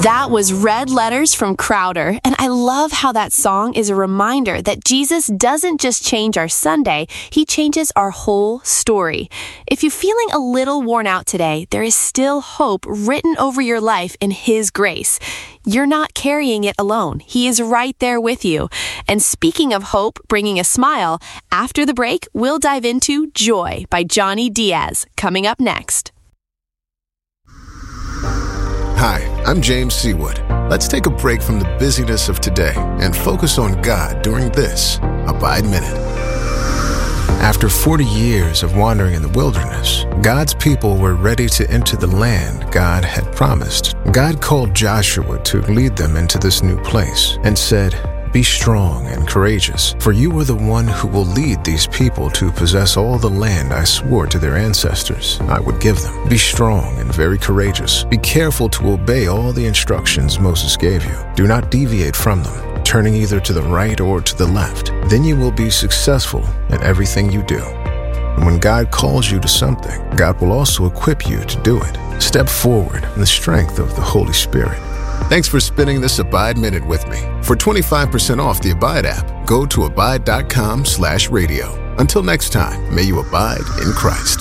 That was Red Letters from Crowder, and I love how that song is a reminder that Jesus doesn't just change our Sunday, he changes our whole story. If you're feeling a little worn out today, there is still hope written over your life in his grace. You're not carrying it alone. He is right there with you. And speaking of hope bringing a smile, after the break, we'll dive into Joy by Johnny Diaz, coming up next. Hi, I'm James Seawood. Let's take a break from the busyness of today and focus on God during this Abide Minute. After 40 years of wandering in the wilderness, God's people were ready to enter the land God had promised. God called Joshua to lead them into this new place and said, "Be strong and courageous, for you are the one who will lead these people to possess all the land I swore to their ancestors I would give them. Be strong and very courageous. Be careful to obey all the instructions Moses gave you. Do not deviate from them, turning either to the right or to the left. Then you will be successful in everything you do." And when God calls you to something, God will also equip you to do it. Step forward in the strength of the Holy Spirit. Thanks for spending this Abide Minute with me. For 25% off the Abide app, go to abide.com/radio. Until next time, may you abide in Christ.